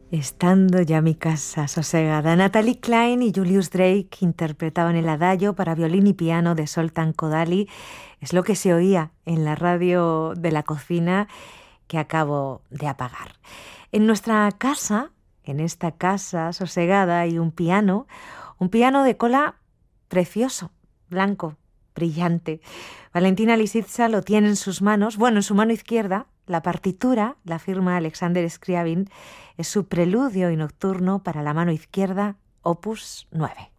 Estando ya mi casa sosegada, Natalie Klein y Julius Drake interpretaban el adagio para violín y piano de Zoltán Kodály. Es lo que se oía en la radio de la cocina que acabo de apagar. En nuestra casa, en esta casa sosegada, hay un piano de cola precioso, blanco, brillante. Valentina Lisitsa lo tiene en sus manos, en su mano izquierda. La partitura, la firma Alexander Scriabin, es su preludio y nocturno para la mano izquierda, opus 9.